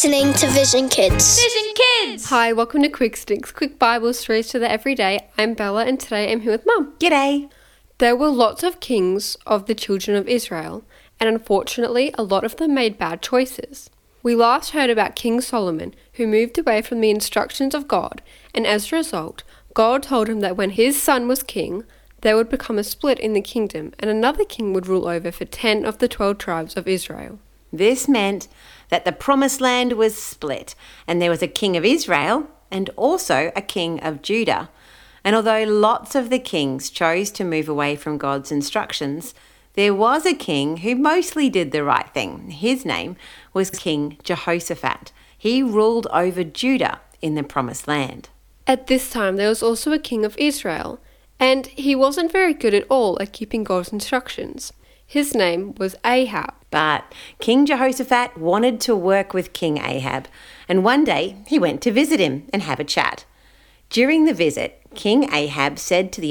listening to Vision Kids. Vision Kids! Hi, welcome to Quick Sticks, quick Bible stories for the everyday. I'm Bella and today I'm here with Mum. G'day! There were lots of kings of the children of Israel, and unfortunately a lot of them made bad choices. We last heard about King Solomon, who moved away from the instructions of God, and as a result, God told him that when his son was king, there would become a split in the kingdom, and another king would rule over for 10 of the 12 tribes of Israel. This meant that the promised land was split, and there was a king of Israel and also a king of Judah. And although lots of the kings chose to move away from God's instructions, there was a king who mostly did the right thing. His name was King Jehoshaphat. He ruled over Judah in the promised land. At this time, there was also a king of Israel, and he wasn't very good at all at keeping God's instructions. His name was Ahab. But King Jehoshaphat wanted to work with King Ahab, and one day he went to visit him and have a chat. During the visit, King Ahab said to the